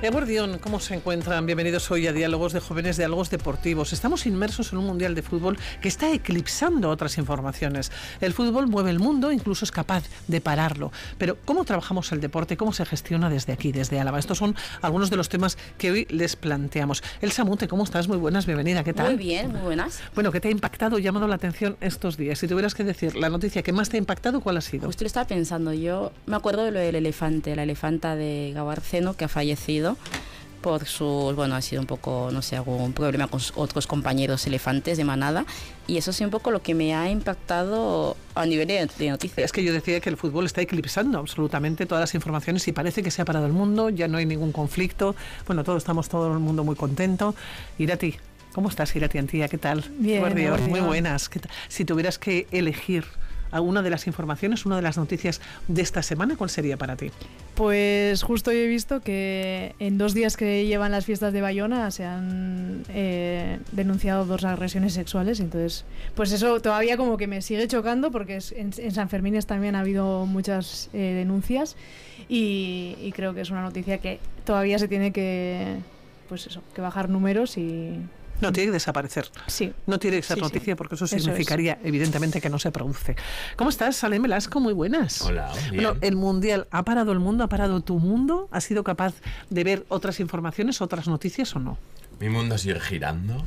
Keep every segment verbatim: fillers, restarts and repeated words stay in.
Eguardión, ¿cómo se encuentran? Bienvenidos hoy a Diálogos de Jóvenes, Diálogos Deportivos. Estamos inmersos en un mundial de fútbol que está eclipsando otras informaciones. El fútbol mueve el mundo, incluso es capaz de pararlo. Pero ¿cómo trabajamos el deporte? ¿Cómo se gestiona desde aquí, desde Álava? Estos son algunos de los temas que hoy les planteamos. Elsa Mute, ¿cómo estás? Muy buenas, bienvenida. ¿Qué tal? Muy bien, muy buenas. Bueno, ¿qué te ha impactado, llamado la atención estos días? Si tuvieras que decir la noticia que más te ha impactado, ¿cuál ha sido? Justo lo estaba pensando. Yo me acuerdo de lo del elefante, la elefanta de Gabarceno que ha fallecido por su, bueno, ha sido un poco, no sé, algún problema con otros compañeros elefantes de manada, y eso sí un poco lo que me ha impactado a nivel de, de noticias. Es que yo decía que el fútbol está eclipsando absolutamente todas las informaciones y parece que se ha parado el mundo, ya no hay ningún conflicto, bueno, todos estamos, todo el mundo muy contento. Irati, ¿cómo estás, Irati Antía? ¿Qué tal? Bien, Guardión, muy bien. buenas. ¿Qué tal? Si tuvieras que elegir una de las informaciones, una de las noticias de esta semana, ¿cuál sería para ti? Pues justo yo he visto que en dos días que llevan las fiestas de Bayona se han eh, denunciado dos agresiones sexuales, entonces pues eso todavía como que me sigue chocando porque es, en, en San Fermines también ha habido muchas eh, denuncias y, y creo que es una noticia que todavía se tiene que, pues eso, que bajar números y... No tiene que desaparecer. Sí. No tiene que ser sí, noticia sí. porque eso Eso significaría, es. evidentemente, que no se produce. ¿Cómo estás, Salem Velasco? Muy buenas. Hola, bien. Bueno, el Mundial, ¿ha parado el mundo? ¿Ha parado tu mundo? ¿Has sido capaz de ver otras informaciones, otras noticias o no? Mi mundo sigue girando.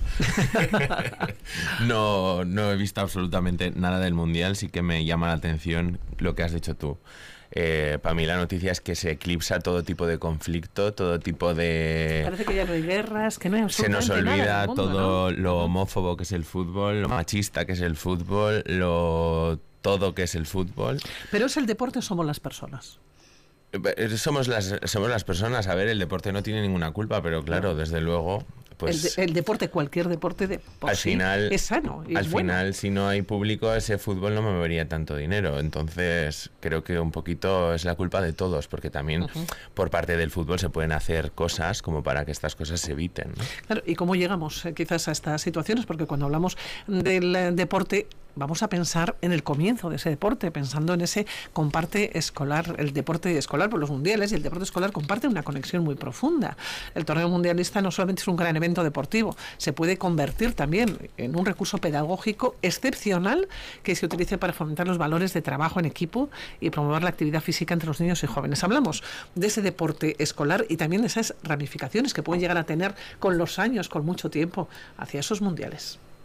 no, no he visto absolutamente nada del Mundial, sí que me llama la atención lo que has dicho tú. Eh, para mí la noticia es que se eclipsa todo tipo de conflicto, todo tipo de... Parece que ya no hay guerras, que no hay Se nos absolutamente olvida nada en el mundo, todo ¿no? lo homófobo que es el fútbol, lo machista que es el fútbol, lo todo que es el fútbol. ¿Pero es el deporte o somos las personas? Somos las, somos las personas. A ver, el deporte no tiene ninguna culpa, pero claro, desde luego... Pues, el, de, el deporte, cualquier deporte de por al sí final, es sano. Y al es bueno. final, si no hay público, ese fútbol no me movería tanto dinero. Entonces, creo que un poquito es la culpa de todos, porque también uh-huh. por parte del fútbol se pueden hacer cosas como para que estas cosas se eviten, ¿no? Claro, ¿y cómo llegamos eh, quizás a estas situaciones? Porque cuando hablamos del eh, deporte, vamos a pensar en el comienzo de ese deporte, pensando en ese comparte escolar, el deporte escolar por los mundiales, y el deporte escolar comparte una conexión muy profunda. El torneo mundialista no solamente es un gran evento deportivo, se puede convertir también en un recurso pedagógico excepcional que se utilice para fomentar los valores de trabajo en equipo y promover la actividad física entre los niños y jóvenes. Hablamos de ese deporte escolar y también de esas ramificaciones que pueden llegar a tener con los años, con mucho tiempo, hacia esos mundiales.